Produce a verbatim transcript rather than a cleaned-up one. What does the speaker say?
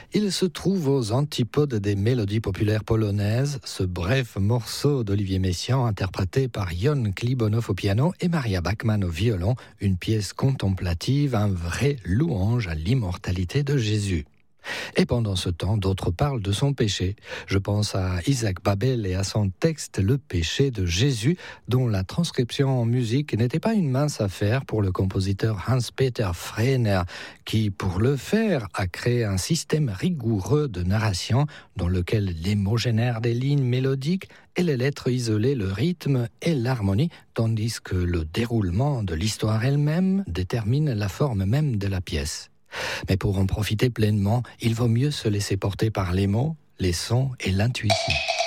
Il se trouve aux antipodes des mélodies populaires polonaises, ce bref morceau d'Olivier Messiaen interprété par Jon Klibonov au piano et Maria Bachmann au violon, une pièce contemplative, un vrai louange à l'immortalité de Jésus. Et pendant ce temps, d'autres parlent de son péché. Je pense à Isaac Babel et à son texte « Le péché de Jésus », dont la transcription en musique n'était pas une mince affaire pour le compositeur Hans-Peter Frehner, qui, pour le faire, a créé un système rigoureux de narration dans lequel les mots génèrent des lignes mélodiques et les lettres isolées le rythme et l'harmonie, tandis que le déroulement de l'histoire elle-même détermine la forme même de la pièce. Mais pour en profiter pleinement, il vaut mieux se laisser porter par les mots, les sons et l'intuition.